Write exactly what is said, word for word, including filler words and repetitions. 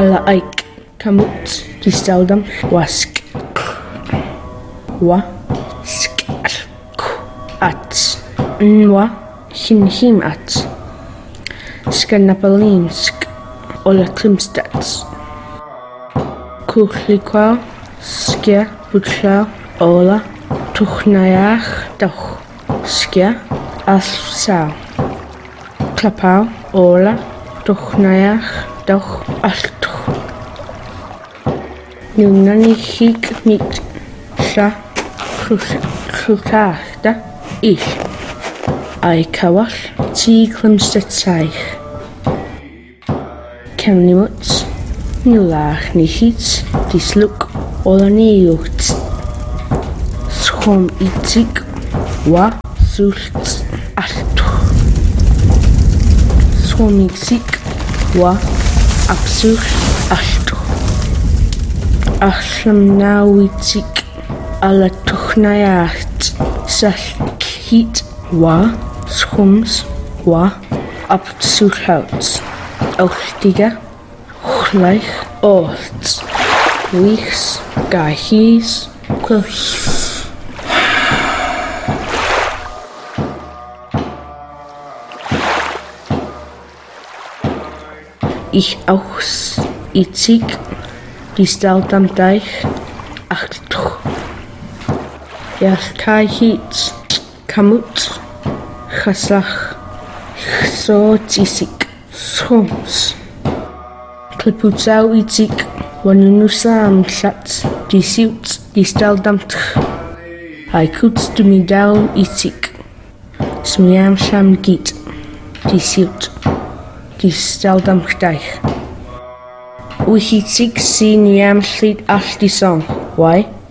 alla aik kamut disteldam wask wa sk at nwa hin him at Skannapalinsk olla Krimstats Kuhlikwa Skia Butla Ola Tuchnayach Doch Skia Alsa Klapau Ola Tuchnayach Doch Altu Nunani Hik Mit Sha Krukachta Ich Ai Kawash Ti Krimstatsaich Kemnimuts Nulach Nihits Disluk Olaniucht Schom Itzig Wa Sults Altu Schom Itzig Wa Absur Altu Ashlam Nawitzig Alla Tuchnayacht Salkhit Wa Schoms Wa Absurhouts Ochtiga Chleich Oort Wichs Gahis Quilch Ich auchs Itzig Disteldam Deich Achtuch Yalkahit Kamut Chaslach So Tisik Schoms Kliputzau Itzig Wanunusam Sats Disiut Disteldamtch Haikuts Dumidau Itzig Smiam Sham Git Disiut Disteldamtch Deich Wichitzig Si Niam Schlit Ashdisong Why?